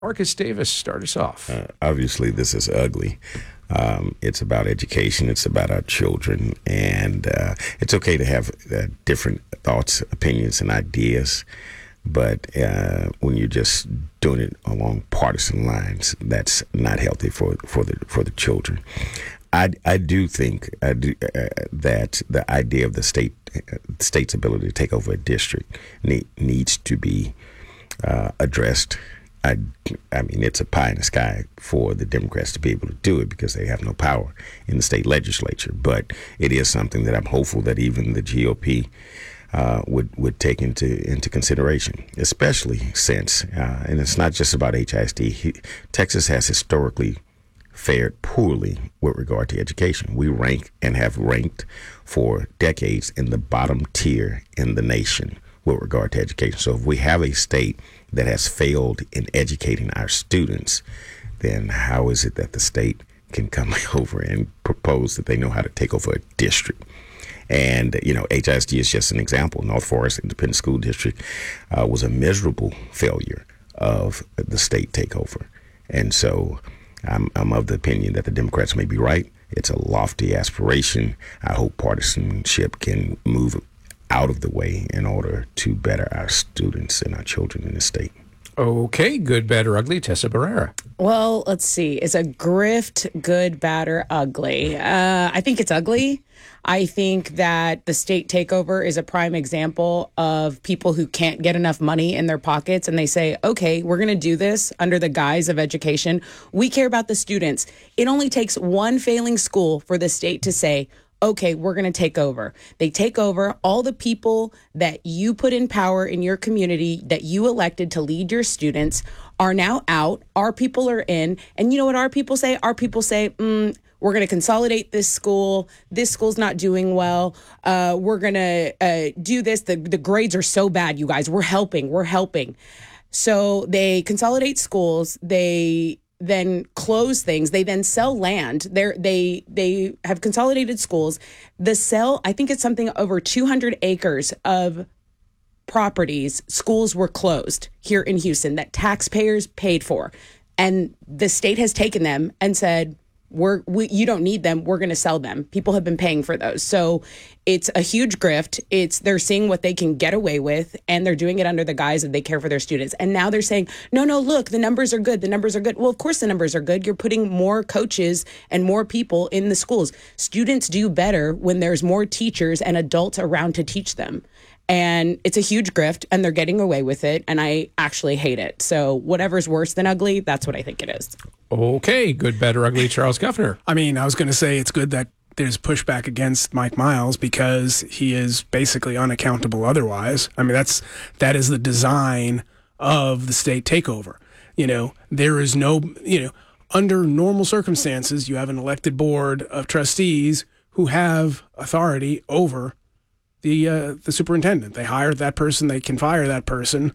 Marcus Davis, start us off. Obviously, this is ugly. It's about education. It's about our children. And it's okay to have different thoughts, opinions, and ideas. But when you're just doing it along partisan lines, that's not healthy for the children. I do think that the idea of the state's ability to take over a district needs to be addressed. I mean, it's a pie in the sky for the Democrats to be able to do it because they have no power in the state legislature. But it is something that I'm hopeful that even the GOP would take into consideration, especially since, and it's not just about HISD. Texas has historically fared poorly with regard to education. We rank and have ranked for decades in the bottom tier in the nation with regard to education. So if we have a state that has failed in educating our students, then how is it that the state can come over and propose that they know how to take over a district? And, HISD is just an example. North Forest Independent School District was a miserable failure of the state takeover. And so I'm of the opinion that the Democrats may be right. It's a lofty aspiration. I hope partisanship can move out of the way in order to better our students and our children in the state. Okay, good, bad, or ugly, Tessa Barrera. Well, let's see. Is a grift good, bad, or ugly? I think it's ugly. I think that the state takeover is a prime example of people who can't get enough money in their pockets and they say, okay, we're going to do this under the guise of education. We care about the students. It only takes one failing school for the state to say, okay, we're going to take over. They take over. All the people that you put in power in your community that you elected to lead your students are now out. Our people are in. And you know what our people say? Our people say, we're going to consolidate this school. This school's not doing well. We're going to do this. The grades are so bad, you guys. We're helping. So they consolidate schools. They then close things. They then sell land. They have consolidated schools. The sale, I think it's something over 200 acres of properties, schools were closed here in Houston that taxpayers paid for. And the state has taken them and said, you don't need them. We're going to sell them. People have been paying for those. So it's a huge grift. They're seeing what they can get away with, and they're doing it under the guise that they care for their students. And now they're saying, no, look, the numbers are good. The numbers are good. Well, of course the numbers are good. You're putting more coaches and more people in the schools. Students do better when there's more teachers and adults around to teach them. And it's a huge grift, and they're getting away with it, and I actually hate it. So whatever's worse than ugly, that's what I think it is. Okay, good, bad, or ugly, Charles Guffner. I mean, I was going to say it's good that there's pushback against Mike Miles because he is basically unaccountable otherwise. I mean, that is the design of the state takeover. There is no, under normal circumstances, you have an elected board of trustees who have authority over the superintendent. They hire that person. They can fire that person.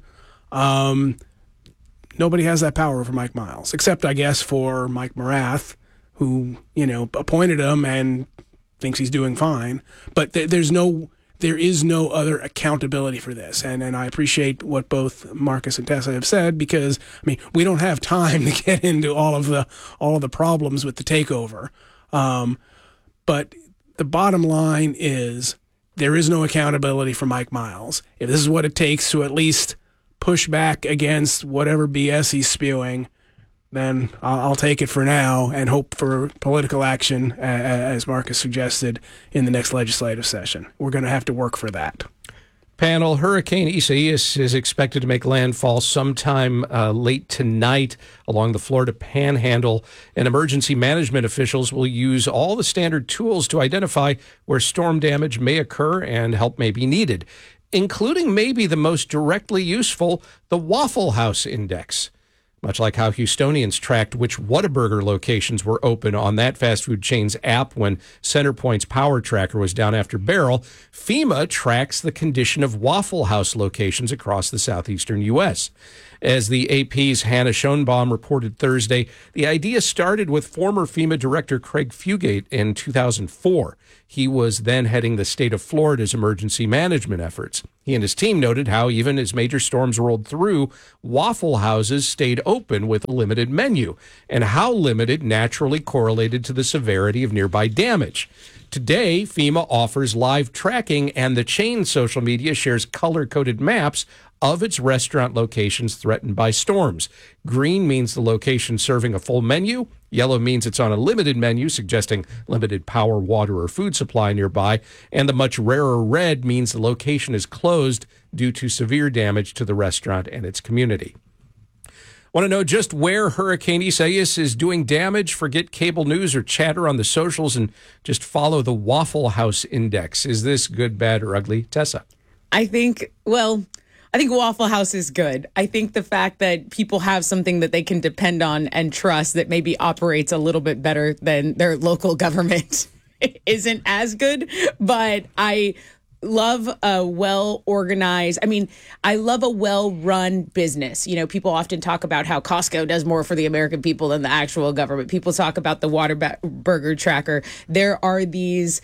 Nobody has that power over Mike Miles, except, I guess, for Mike Morath, who, appointed him and thinks he's doing fine. But there is no other accountability for this. And I appreciate what both Marcus and Tessa have said, because, I mean, we don't have time to get into all of the problems with the takeover. But the bottom line is there is no accountability for Mike Miles. If this is what it takes to at least push back against whatever BS he's spewing, then I'll take it for now and hope for political action, as Marcus suggested, in the next legislative session. We're going to have to work for that. Panel, Hurricane Isaias is expected to make landfall sometime late tonight along the Florida Panhandle, and emergency management officials will use all the standard tools to identify where storm damage may occur and help may be needed, including maybe the most directly useful, the Waffle House Index. Much like how Houstonians tracked which Whataburger locations were open on that fast food chain's app when CenterPoint's power tracker was down after Beryl, FEMA tracks the condition of Waffle House locations across the southeastern U.S. As the AP's Hannah Schoenbaum reported Thursday, the idea started with former FEMA Director Craig Fugate in 2004. He was then heading the state of Florida's emergency management efforts. He and his team noted how even as major storms rolled through, Waffle Houses stayed open with a limited menu, and how limited naturally correlated to the severity of nearby damage. Today, FEMA offers live tracking, and the chain's social media shares color-coded maps of its restaurant locations threatened by storms. Green means the location serving a full menu. Yellow means it's on a limited menu, suggesting limited power, water, or food supply nearby. And the much rarer red means the location is closed due to severe damage to the restaurant and its community. Want to know just where Hurricane Isaias is doing damage? Forget cable news or chatter on the socials and just follow the Waffle House Index. Is this good, bad, or ugly? Tessa? I think Waffle House is good. I think the fact that people have something that they can depend on and trust that maybe operates a little bit better than their local government isn't as good. But I love a well-organized, I love a well-run business. People often talk about how Costco does more for the American people than the actual government. People talk about the Whataburger tracker. There are these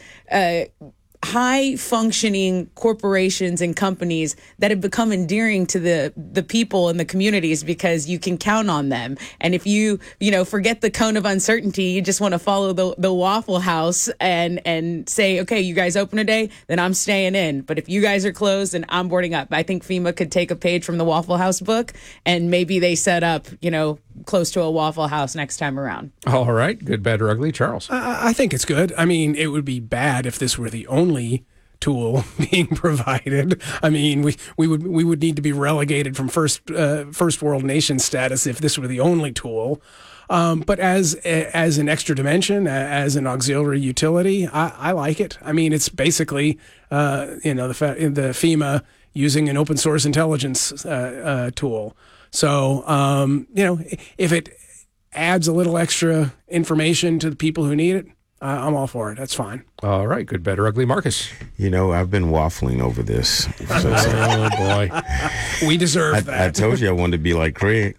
high-functioning corporations and companies that have become endearing to the people and the communities because you can count on them. And if you forget the cone of uncertainty, you just want to follow the Waffle House and say, okay, you guys open today, then I'm staying in. But if you guys are closed, then I'm boarding up. I think FEMA could take a page from the Waffle House book, and maybe they set up, close to a Waffle House next time around. All right. Good, bad, or ugly? Charles? I think it's good. It would be bad if this were the only tool being provided. We would need to be relegated from first world nation status if this were the only tool. But as an extra dimension, as an auxiliary utility, I like it. It's basically the FEMA using an open source intelligence tool. So, if it adds a little extra information to the people who need it, I'm all for it. That's fine. All right. Good, bad, or ugly? Marcus? I've been waffling over this. Oh, boy. We deserve that. I told you I wanted to be like Craig.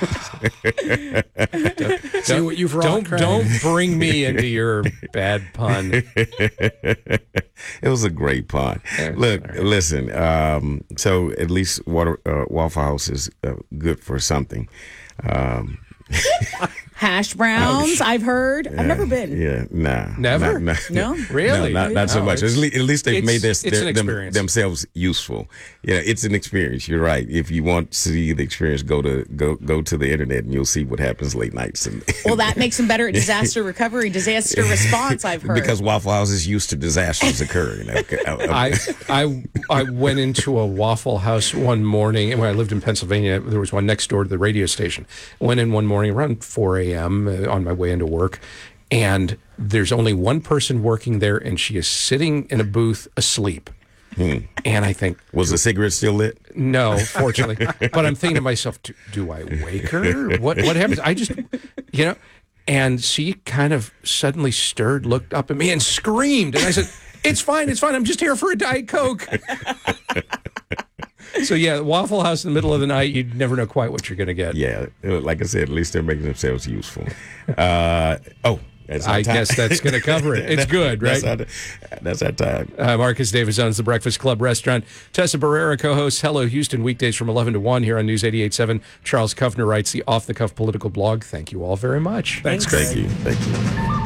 See what you've wrought, Craig. Don't bring me into your bad pun. It was a great pun. Look, listen. So at least Waffle House is good for something. Hash browns, I've heard. I've never been. Yeah, nah. Never? No? Really? No, not so much. At least they've made themselves useful. Yeah, it's an experience. You're right. If you want to see the experience, go to the internet and you'll see what happens late nights. Well, that makes them better at disaster recovery, disaster response, I've heard. Because Waffle House is used to disasters occurring. I went into a Waffle House one morning, and when I lived in Pennsylvania, there was one next door to the radio station. I went in one morning around 4 a.m. On my way into work, and there's only one person working there, and she is sitting in a booth asleep. And I think, was the cigarette still lit? No, fortunately. But I'm thinking to myself, do I wake her? What happens? I just, and she kind of suddenly stirred, looked up at me, and screamed. And I said, it's fine. I'm just here for a Diet Coke. So, yeah, Waffle House in the middle of the night, you'd never know quite what you're going to get. Yeah, like I said, at least they're making themselves useful. I guess that's going to cover it. It's good, right? That's our time. Marcus Davis owns the Breakfast Club restaurant. Tessa Barrera co-hosts Hello Houston weekdays from 11 to 1 here on News 88.7. Charles Kuffner writes the Off the Cuff political blog. Thank you all very much. Thanks. Thank you.